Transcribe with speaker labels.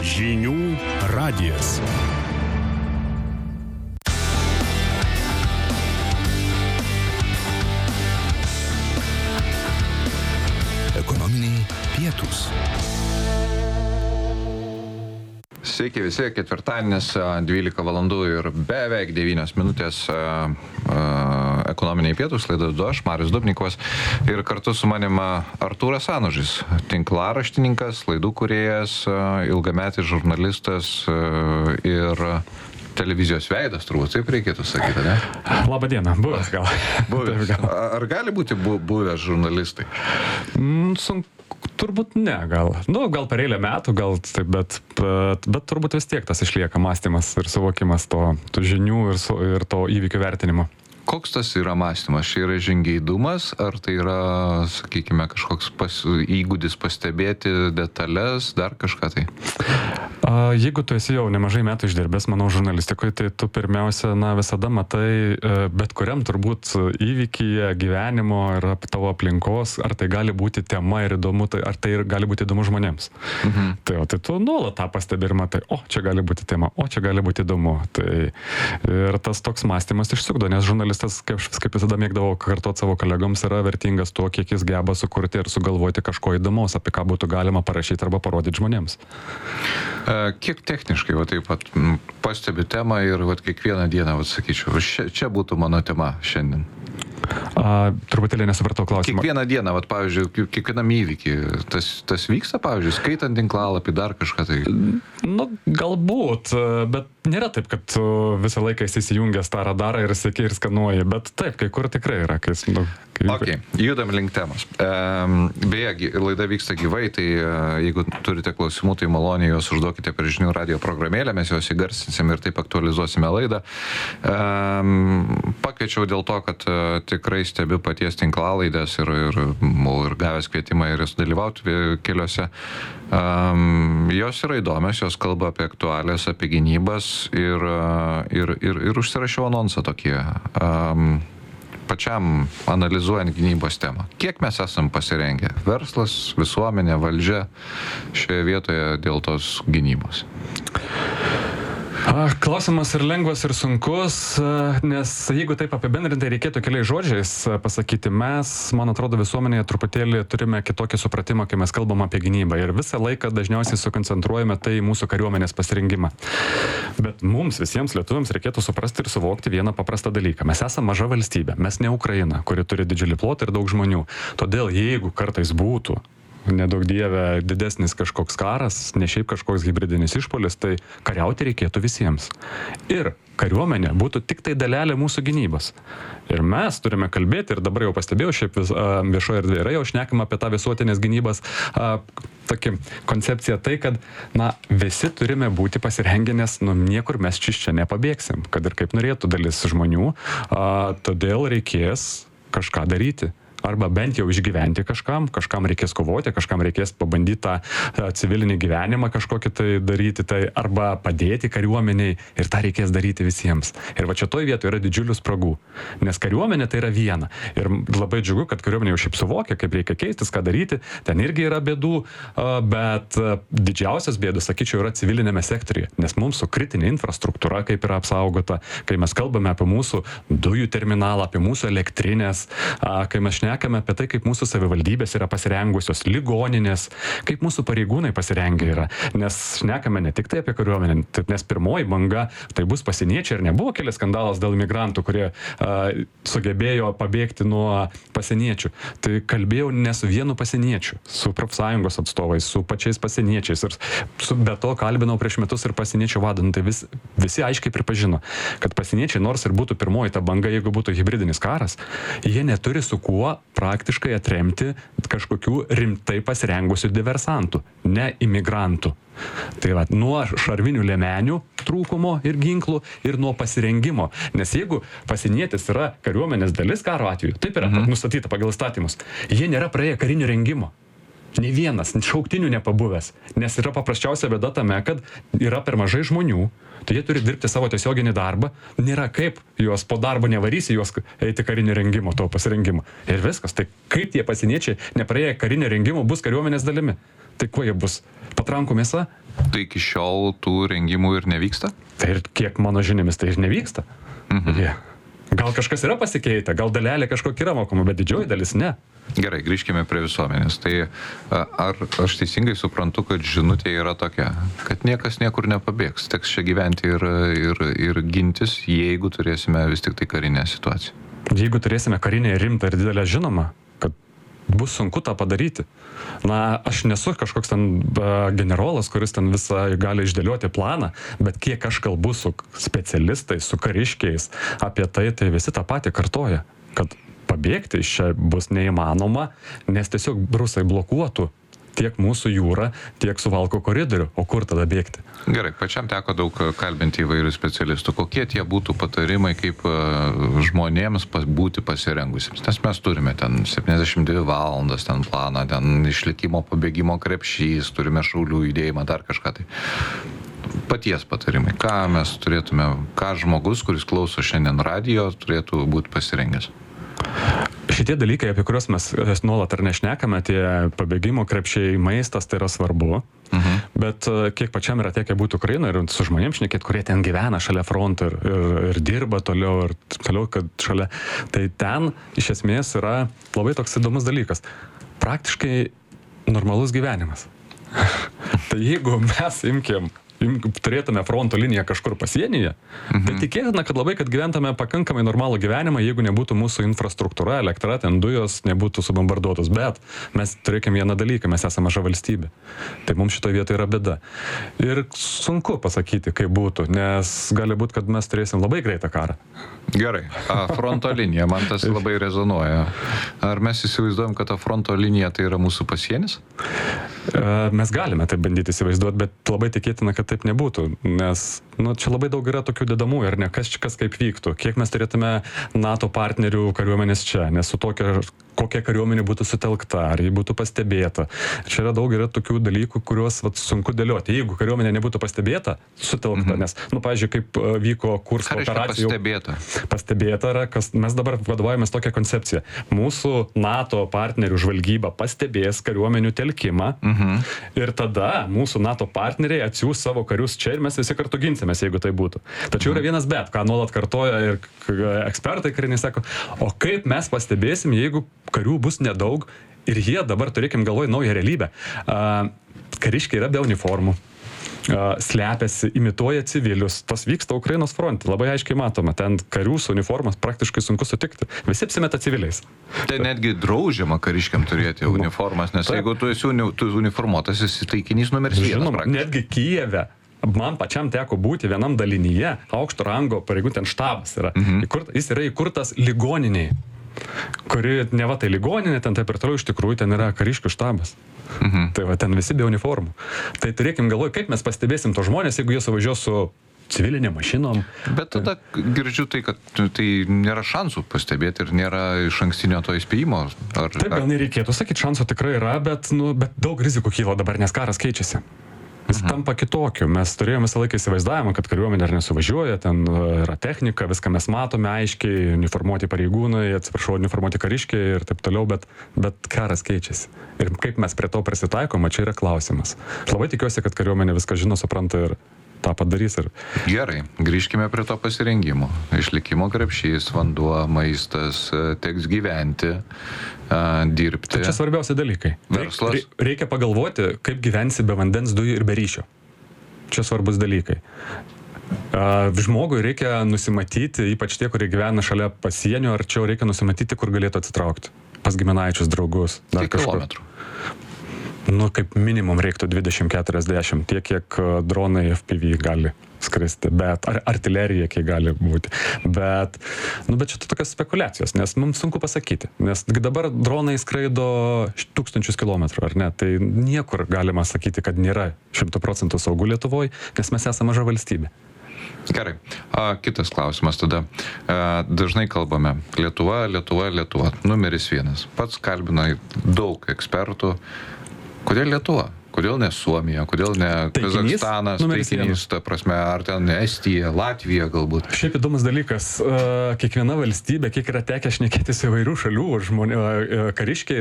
Speaker 1: Žinių radijas. Ekonominiai pietūs.
Speaker 2: Sveiki visi, ketvirtadienis, 12 valandų ir beveik 9 minutės ekonominiai pietūs, laidą vedu aš, Marius Dubnikovas, ir kartu su manim Artūras Anužis, tinklaraštininkas, laidų kūrėjas, ilgametis žurnalistas ir televizijos veidas, turbūt taip reikėtų sakyti, ne?
Speaker 3: Labą dieną, buvęs gal.
Speaker 2: Buvęs. Ar gali būti buvęs žurnalistai?
Speaker 3: Turbūt ne, gal. Gal per eilę metų, gal taip, bet turbūt vis tiek tas išlieka mąstymas ir suvokimas to žinių ir to įvykių vertinimo.
Speaker 2: Koks tas yra mąstymas? Čia yra žingeidumas, ar tai yra, sakykime, kažkoks įgūdis pastebėti detalės, dar kažką tai?
Speaker 3: Jeigu tu esi jau nemažai metų išdirbęs, manau, žurnalistikoje, tai tu pirmiausia, visada matai bet kuriam turbūt įvykyje, gyvenimo ir tavo aplinkos, ar tai gali būti tema ir įdomu, ar tai gali būti įdomu žmonėms. Mhm. Tai tu nuolat tą pastebi ir matai, čia gali būti tema, čia gali būti įdomu. Ir tas toks mąstymas išsukdo, nes žurnalistas, kaip visada mėgdavau kartuoti savo kolegoms, yra vertingas tuo, kiek jis geba sukurti ir sugalvoti kažko įdomaus, apie ką būtų galima parašyti arba parodyti žmonėms.
Speaker 2: Kiek techniškai, taip pat pastebi temą ir kiekvieną dieną, sakyčiau, čia būtų mano tema šiandien.
Speaker 3: Truputėlį nesupratau klausimą.
Speaker 2: Kiekvieną dieną, pavyzdžiui, kiekvienam įvykį, tas vyksta, pavyzdžiui, skaitant tinklalapį, dar kažką tai?
Speaker 3: Galbūt, bet nėra taip, kad tu visą laiką įsijungęs tą radarą ir seki ir skanuoji, bet taip, kai kur tikrai yra.
Speaker 2: Judam link temos. Beje, laida vyksta gyvai, tai jeigu turite klausimų, tai maloniai juos užduokite per žinių radijo programėlę, mes juos įgarsinsim ir taip aktualizuosime laidą. Pakviečiau dėl to, kad tikrai stebiu paties tinklalaidės ir gavęs kvietimą ir sudalyvauti keliose. Jos yra įdomios, jos kalba apie aktualijas, apie gynybas ir užsirašiau anonsą tokie. Pačiam analizuojant gynybos temą. Kiek mes esam pasirengę? Verslas, visuomenė, valdžia šioje vietoje dėl tos gynybos?
Speaker 3: Klausimas ir lengvas ir sunkus, nes jeigu taip apibendrintai reikėtų keliais žodžiais pasakyti, mes, man atrodo, visuomenėje truputėlį turime kitokį supratimą, kai mes kalbam apie gynybą ir visą laiką dažniausiai sukoncentruojame tai į mūsų kariuomenės pasirengimą. Bet mums visiems lietuviams reikėtų suprasti ir suvokti vieną paprastą dalyką. Mes esame maža valstybė, mes ne Ukraina, kuri turi didžiulį plotą ir daug žmonių. Todėl jeigu kartais būtų nedaug dieve didesnis kažkoks karas, ne šiaip kažkoks hybridinis išpuolis, tai kariauti reikėtų visiems. Ir kariuomenė būtų tik tai dalelė mūsų gynybos. Ir mes turime kalbėti, ir dabar jau pastebėjau, šiaip viešoje erdvėje yra jau šnekama apie tą visuotinės gynybos tokį koncepciją, tai kad visi turime būti pasirengę, nes niekur mes čia nepabėgsim, kad ir kaip norėtų dalis žmonių, todėl reikės kažką daryti. Arba bent jau išgyventi kažkam reikės kovoti, kažkam reikės pabandyti tą civilinį gyvenimą kažkokį tai daryti, arba padėti kariuomeniai ir tą reikės daryti visiems. Ir čia toj vietoje yra didžiulių spragų, nes kariuomenė tai yra viena. Ir labai džiugu, kad kariuomenė jau šiaip suvokia, kaip reikia keistis, ką daryti, ten irgi yra bėdų, bet didžiausias bėdas, sakyčiau, yra civilinėme sektoriuje, nes mums su kritinė infrastruktūra kaip yra apsaugota, kai mes kalbame apie mūsų dujų terminalą, apie mūsų elektrinės, kai mes šnekame apie tai, kaip mūsų savivaldybės yra pasirengusios, ligoninės, kaip mūsų pareigūnai pasirengę yra. Nes šnekame ne tik tai apie kariuomenę, nes pirmoji banga tai bus pasieniečiai ir nebuvo kelias skandalas dėl migrantų, kurie sugebėjo pabėgti nuo pasieniečių. Tai kalbėjau ne su vienu pasieniečiu, su profsąjungos atstovais, su pačiais pasieniečiais ir be to kalbinau prieš metus ir pasieniečių vadą. Tai visi aiškiai pripažino, kad pasieniečiai, nors ir būtų pirmoji ta banga, jeigu būtų hybridinis karas, jie neturi su kuo praktiškai atremti kažkokių rimtai pasirengusių diversantų, ne imigrantų. Tai nuo šarvinių liemenių trūkumo ir ginklų ir nuo pasirengimo. Nes jeigu pasienietis yra kariuomenės dalis karo atveju, taip yra nustatyta pagal įstatymus, jie nėra praėję karinio rengimo. Ne vienas, šauktinių nepabuvęs, nes yra paprasčiausia bėda tame, kad yra per mažai žmonių, tai jie turi dirbti savo tiesioginį darbą, nėra kaip juos po darbo nevarysi juos eiti karinio rengimo, to pasirengimo. Ir viskas, tai kaip tie pasieniečiai nepraėję karinio rengimo bus kariuomenės dalimi? Tai kuo jie bus? Patrankų mėsa?
Speaker 2: Tai iki šiol tų rengimų ir nevyksta?
Speaker 3: Tai ir kiek mano žiniomis tai ir nevyksta. Gal kažkas yra pasikeitę, gal dalelė kažkokia yra mokoma, bet didžioji dalis ne.
Speaker 2: Gerai, grįžkime prie visuomenės. Tai ar aš teisingai suprantu, kad žinutė yra tokia, kad niekas niekur nepabėgs, teks čia gyventi ir gintis, jeigu turėsime vis tik tai karinę situaciją?
Speaker 3: Jeigu turėsime karinę rimtą ir didelę, žinoma, kad bus sunku tą padaryti. Na, aš nesu kažkoks ten generolas, kuris ten visą gali išdėlioti planą, bet kiek aš kalbu su specialistais, su kariškiais apie tai visi tą patį kartoja, kad pabėgti iš čia bus neįmanoma, nes tiesiog rusai blokuotų tiek mūsų jūrą, tiek Suvalkų koridorių. O kur tada bėgti?
Speaker 2: Gerai, pačiam teko daug kalbinti įvairių specialistų. Kokie tie būtų patarimai, kaip žmonėms būti pasirengusiems? Nes mes turime ten 72 valandas ten planą, ten išlikimo pabėgimo krepšys, turime šaulių judėjimą, dar kažką tai. Paties patarimai. Ką mes turėtume, ką žmogus, kuris klauso šiandien radijo, turėtų būti pasirengęs?
Speaker 3: Šitie dalykai, apie kuriuos mes nuolat ar nešnekame, tie pabėgimo krepšiai, maistas, tai yra svarbu. Bet kiek pačiam yra tekę būti Ukrainoje ir su žmonėms šnekėti, kurie ten gyvena šalia fronto ir dirba toliau, kad šalia. Tai ten iš esmės yra labai toks įdomus dalykas. Praktiškai normalus gyvenimas. Tai jeigu mes turėtume fronto liniją kažkur pasienyje, tai tikėtina, kad gyventume pakankamai normalų gyvenimą, jeigu nebūtų mūsų infrastruktūra, elektra, ten dujos nebūtų subombarduotos. Bet mes turėkime vieną dalyką, mes esame maža valstybė. Tai mums šitoje vietoje yra bėda. Ir sunku pasakyti, kaip būtų, nes gali būti, kad mes turėsim labai greitą karą.
Speaker 2: Gerai, fronto linija, man tas labai rezonuoja. Ar mes įsivaizduojam, kad ta fronto linija tai yra mūsų pasienis?
Speaker 3: Mes galime tai bandyti įsivaizduoti, bet labai tikėtina, kad taip nebūtų, nes čia labai daug yra tokių dedamųjų, ar ne, kas kaip vyktų, kiek mes turėtume NATO partnerių kariuomenės čia, nes su kokia kariuomenė būtų sutelkta, ar ji būtų pastebėta. Čia yra daug tokių dalykų, kuriuos sunku dėlioti. Jeigu kariuomenė nebūtų pastebėta, sutelkta, nes, pavyzdžiui, kaip vyko Kursko operacijų. Pastebėta yra, mes dabar vadovaujamės tokią koncepciją. Mūsų NATO partnerių žvalgyba pastebės kariuomenių telkimą ir tada mūsų NATO partneriai atsiųs savo karius čia ir mes visi kartu ginsimės, jeigu tai būtų. Tačiau yra vienas bet, ką nuolat kartoja ir ekspertai kariniai sako, o kaip mes pastebėsim, jeigu karių bus nedaug ir jie dabar turėkim galvoj naują realybę. Kariškiai yra be uniformų. Slepiasi, imituoja civilius. Tas vyksta Ukrainos fronte, labai aiškiai matoma. Ten karių su uniformas praktiškai sunku sutikti. Visi apsimeta civiliais.
Speaker 2: Tai netgi draudžiama kariškiam turėti uniformas, nes jeigu tu esi uniformuotas, esi taikinys numeris 1.
Speaker 3: Žinoma, netgi Kijeve. Man pačiam teko būti vienam dalinyje, aukšto rango pareigų ten štabas yra. Jis yra įkurtas ligoniniai, kuri neva tai ligoninė, ten taip ir toliau iš tikrųjų ten yra kariškių štabas. Tai va, ten visi be uniformų. Tai turėkim galvoj, kaip mes pastebėsim to žmonės, jeigu jie suvažiuos su civilinė mašinom.
Speaker 2: Bet tada girdžiu tai, kad tai nėra šansų pastebėti ir nėra iš ankstinio to įspėjimo.
Speaker 3: Taip, gal nereikėtų sakyti, šansų tikrai yra, bet daug rizikų kyla dabar, nes karas keičiasi. Jis tampa kitokiu. Mes turėjome visą laiką įsivaizdavimą, kad kariuomenė ar nesuvažiuoja, ten yra technika, viską mes matome aiškiai, uniformuoti pareigūnai, uniformuoti kariškiai ir taip toliau, bet karas keičiasi. Ir kaip mes prie to prisitaikome, čia yra klausimas. Aš labai tikiuosi, kad kariuomenė viską žino, supranta ir tą padarys.
Speaker 2: Gerai, grįžkime prie to pasirengimo. Išlikimo krepšys, vanduo, maistas, teks gyventi, dirbti.
Speaker 3: Tai čia svarbiausi dalykai.
Speaker 2: Verslas.
Speaker 3: Reikia pagalvoti, kaip gyvensi be vandens, dujų ir be ryšio. Čia svarbus dalykai. Žmogui reikia nusimatyti, ypač tie, kurie gyvena šalia pasienio, arčiau reikia nusimatyti, kur galėtų atsitraukti. Pas giminaičius, draugus.
Speaker 2: Kiek kilometrų?
Speaker 3: Kaip minimum reiktų 20-40, tiek, kiek dronai FPV gali skristi, bet artilerija kiek gali būti. Bet čia tokios spekulacijos, nes mums sunku pasakyti, nes dabar dronai skraido 1000 kilometrų, ar ne? Tai niekur galima sakyti, kad nėra 100% saugų Lietuvoje, nes mes esame maža valstybė.
Speaker 2: Gerai. Kitas klausimas tada. Dažnai kalbame Lietuva, numeris 1. Pats kalbinai daug ekspertų. Kodėl Lietuva? Kodėl ne Suomija? Kodėl ne Kazachstanas? Taikinys, ta prasme, ar ten Estija, Latvija galbūt?
Speaker 3: Šiaip įdomus dalykas. Kiekviena valstybė, kiek yra tekę šnekėtis įvairių šalių, kariškiai